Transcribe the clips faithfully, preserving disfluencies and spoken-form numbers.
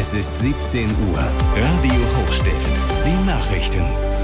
Es ist siebzehn Uhr. Radio Hochstift. Die Nachrichten.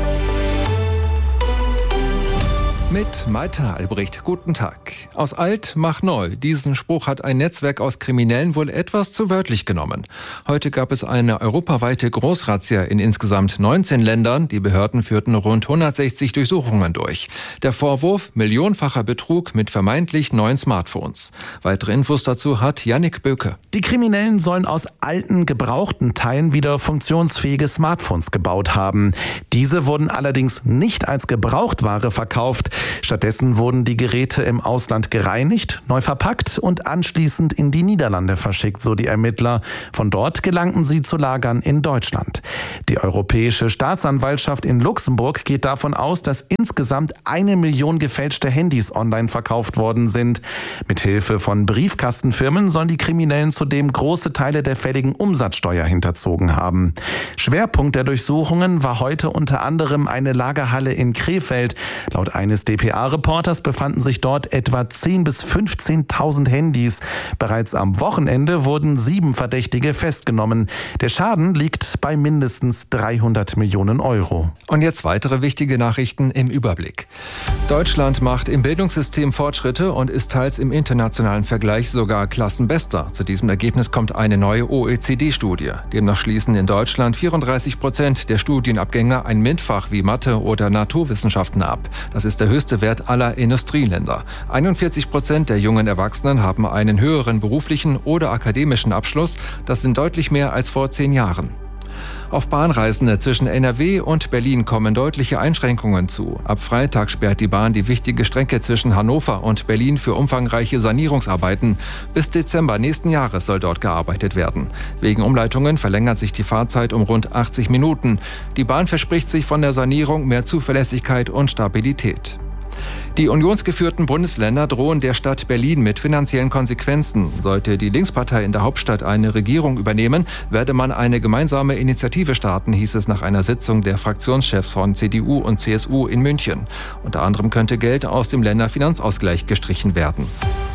Mit Maita Albrecht, guten Tag. Aus alt mach neu. Diesen Spruch hat ein Netzwerk aus Kriminellen wohl etwas zu wörtlich genommen. Heute gab es eine europaweite Großrazzia in insgesamt neunzehn Ländern. Die Behörden führten rund hundertsechzig Durchsuchungen durch. Der Vorwurf: millionenfacher Betrug mit vermeintlich neuen Smartphones. Weitere Infos dazu hat Yannick Böke. Die Kriminellen sollen aus alten, gebrauchten Teilen wieder funktionsfähige Smartphones gebaut haben. Diese wurden allerdings nicht als Gebrauchtware verkauft. Stattdessen wurden die Geräte im Ausland gereinigt, neu verpackt und anschließend in die Niederlande verschickt, so die Ermittler. Von dort gelangten sie zu Lagern in Deutschland. Die Europäische Staatsanwaltschaft in Luxemburg geht davon aus, dass insgesamt eine Million gefälschte Handys online verkauft worden sind. Mithilfe von Briefkastenfirmen sollen die Kriminellen zudem große Teile der fälligen Umsatzsteuer hinterzogen haben. Schwerpunkt der Durchsuchungen war heute unter anderem eine Lagerhalle in Krefeld. Laut eines D P A-Reporters befanden sich dort etwa zehntausend bis fünfzehntausend Handys. Bereits am Wochenende wurden sieben Verdächtige festgenommen. Der Schaden liegt bei mindestens dreihundert Millionen Euro. Und jetzt weitere wichtige Nachrichten im Überblick. Deutschland macht im Bildungssystem Fortschritte und ist teils im internationalen Vergleich sogar Klassenbester. Zu diesem Ergebnis kommt eine neue O E C D-Studie. Demnach schließen in Deutschland vierunddreißig Prozent der Studienabgänger ein MINT-Fach wie Mathe oder Naturwissenschaften ab. Das ist der höchste Wert aller Industrieländer. einundvierzig Prozent der jungen Erwachsenen haben einen höheren beruflichen oder akademischen Abschluss. Das sind deutlich mehr als vor zehn Jahren. Auf Bahnreisende zwischen N R W und Berlin kommen deutliche Einschränkungen zu. Ab Freitag sperrt die Bahn die wichtige Strecke zwischen Hannover und Berlin für umfangreiche Sanierungsarbeiten. Bis Dezember nächsten Jahres soll dort gearbeitet werden. Wegen Umleitungen verlängert sich die Fahrzeit um rund achtzig Minuten. Die Bahn verspricht sich von der Sanierung mehr Zuverlässigkeit und Stabilität. Die unionsgeführten Bundesländer drohen der Stadt Berlin mit finanziellen Konsequenzen. Sollte die Linkspartei in der Hauptstadt eine Regierung übernehmen, werde man eine gemeinsame Initiative starten, hieß es nach einer Sitzung der Fraktionschefs von C D U und C S U in München. Unter anderem könnte Geld aus dem Länderfinanzausgleich gestrichen werden.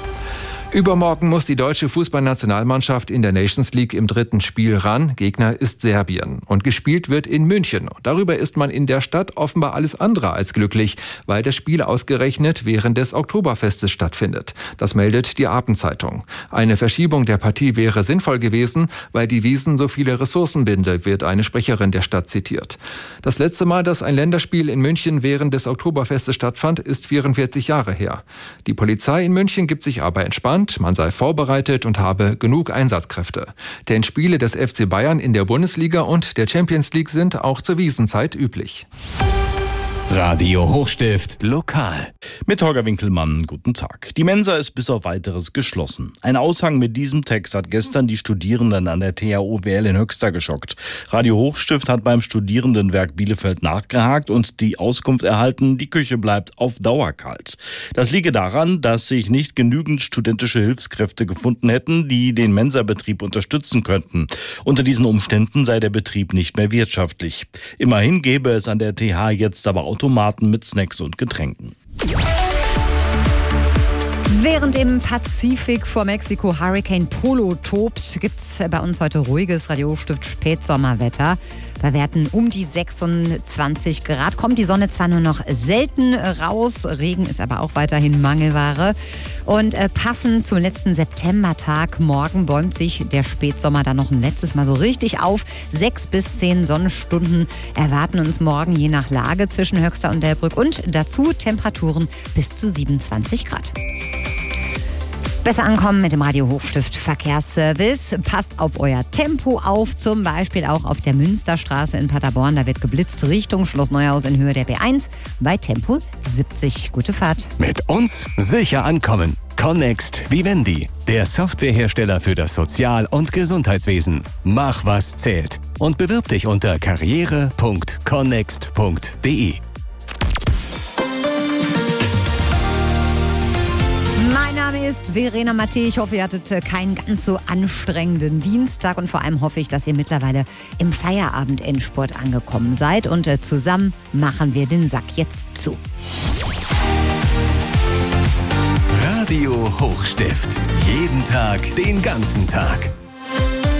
Übermorgen muss die deutsche Fußballnationalmannschaft in der Nations League im dritten Spiel ran. Gegner ist Serbien. Und gespielt wird in München. Darüber ist man in der Stadt offenbar alles andere als glücklich, weil das Spiel ausgerechnet während des Oktoberfestes stattfindet. Das meldet die Abendzeitung. Eine Verschiebung der Partie wäre sinnvoll gewesen, weil die Wiesn so viele Ressourcen bindet, wird eine Sprecherin der Stadt zitiert. Das letzte Mal, dass ein Länderspiel in München während des Oktoberfestes stattfand, ist vierundvierzig Jahre her. Die Polizei in München gibt sich aber entspannt. Man sei vorbereitet und habe genug Einsatzkräfte. Denn Spiele des F C Bayern in der Bundesliga und der Champions League sind auch zur Wiesenzeit üblich. Radio Hochstift lokal. Mit Holger Winkelmann, guten Tag. Die Mensa ist bis auf Weiteres geschlossen. Ein Aushang mit diesem Text hat gestern die Studierenden an der T H O W L in Höxter geschockt. Radio Hochstift hat beim Studierendenwerk Bielefeld nachgehakt und die Auskunft erhalten, die Küche bleibt auf Dauer kalt. Das liege daran, dass sich nicht genügend studentische Hilfskräfte gefunden hätten, die den Mensabetrieb unterstützen könnten. Unter diesen Umständen sei der Betrieb nicht mehr wirtschaftlich. Immerhin gäbe es an der T H jetzt aber Automaten mit Snacks und Getränken. Während im Pazifik vor Mexiko Hurricane Polo tobt, gibt's bei uns heute ruhiges Radio-Stift Spätsommerwetter. Bei Werten um die sechsundzwanzig Grad kommt die Sonne zwar nur noch selten raus, Regen ist aber auch weiterhin Mangelware. Und äh, passend zum letzten Septembertag morgen bäumt sich der Spätsommer dann noch ein letztes Mal so richtig auf. Sechs bis zehn Sonnenstunden erwarten uns morgen je nach Lage zwischen Höxter und Delbrück und dazu Temperaturen bis zu siebenundzwanzig Grad. Besser ankommen mit dem Radio Hochstift Verkehrsservice. Passt auf euer Tempo auf, zum Beispiel auch auf der Münsterstraße in Paderborn. Da wird geblitzt Richtung Schloss Neuhaus in Höhe der B eins bei Tempo siebzig. Gute Fahrt. Mit uns sicher ankommen. Connext Vivendi, der Softwarehersteller für das Sozial- und Gesundheitswesen. Mach, was zählt. Und bewirb dich unter karriere punkt connext punkt de. Mein Name ist Verena Mattei. Ich hoffe, ihr hattet keinen ganz so anstrengenden Dienstag und vor allem hoffe ich, dass ihr mittlerweile im Feierabend-Endspurt angekommen seid und zusammen machen wir den Sack jetzt zu. Radio Hochstift. Jeden Tag, den ganzen Tag.